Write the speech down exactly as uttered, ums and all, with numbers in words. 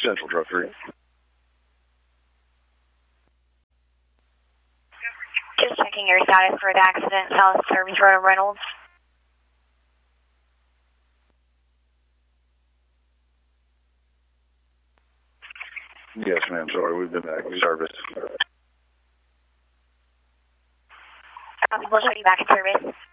Central Truck three. Just checking your status for the accident, South Service Road, Reynolds. Yes, ma'am. Sorry, we've been back in service. We'll show you back in service.